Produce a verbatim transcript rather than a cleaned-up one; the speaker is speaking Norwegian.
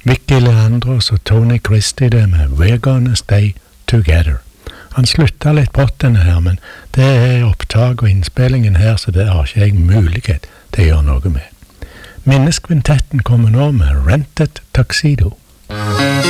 Vicky Leandros og Tony Christie det med We're Gonna Stay Together. Han slutta litt brått denne her, men det er opptak og innspillingen her, så det har ikke jeg mulighet til å gjøre noe med. Minneskvintetten kommer nå med Rented Tuxedo.